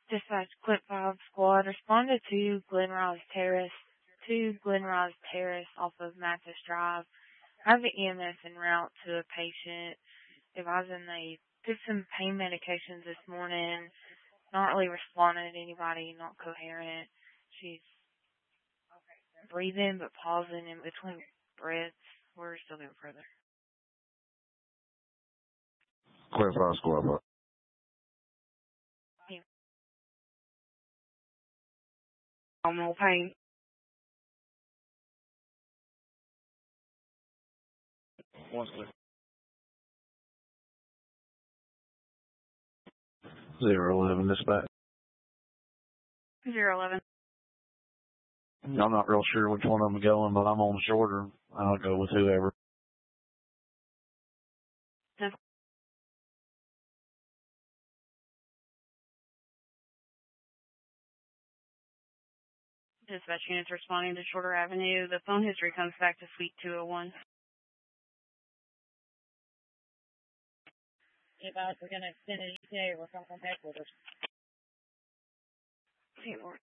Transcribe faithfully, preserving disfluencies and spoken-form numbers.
Dispatch Clip five Squad responded to Glenrose Terrace, to Glenrose Terrace off of Mathis Drive. I have an E M S en route to a patient advising they took some pain medications this morning, not really responding to anybody, not coherent. She's breathing but pausing in between breaths. We're still going further. Clip five Squad, bro. Yeah. Abdominal pain. One second. Zero eleven dispatch. Zero eleven. I'm not real sure which one of them going, but I'm on the shorter. I'll go with whoever. No. Dispatch units responding to Shorter Avenue. The phone history comes back to Suite two oh one. If I was going to extend an E T A, we're coming back with us. Okay, Lord.